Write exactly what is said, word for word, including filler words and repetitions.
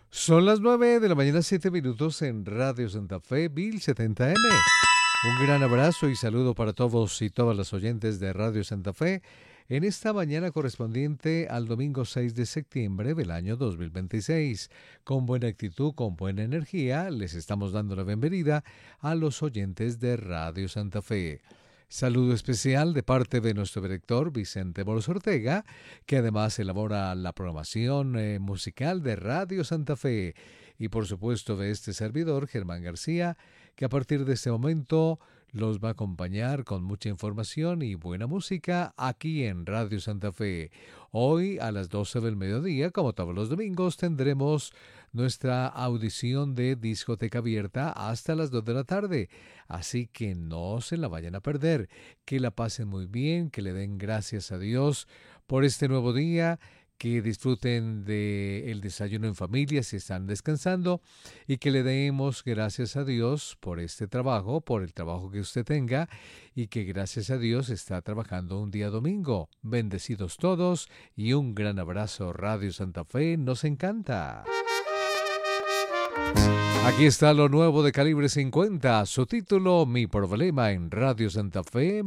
Son las nueve de la mañana, siete minutos en Radio Santa Fe, mil setenta eme. Un gran abrazo y saludo para todos y todas las oyentes de Radio Santa Fe en esta mañana correspondiente al domingo seis de septiembre del año dos mil veintiséis. Con buena actitud, con buena energía, les estamos dando la bienvenida a los oyentes de Radio Santa Fe. Saludo especial de parte de nuestro director Vicente Boros Ortega, que además elabora la programación eh, musical de Radio Santa Fe, y por supuesto de este servidor, Germán García, que a partir de este momento los va a acompañar con mucha información y buena música aquí en Radio Santa Fe. Hoy a las doce del mediodía, como todos los domingos, tendremos nuestra audición de discoteca abierta hasta las dos de la tarde. Así que no se la vayan a perder, que la pasen muy bien, que le den gracias a Dios por este nuevo día, que disfruten del desayuno en familia si están descansando y que le demos gracias a Dios por este trabajo, por el trabajo que usted tenga y que gracias a Dios está trabajando un día domingo. Bendecidos todos y un gran abrazo. Radio Santa Fe nos encanta. Aquí está lo nuevo de Calibre cincuenta, su título Mi Problema en Radio Santa Fe.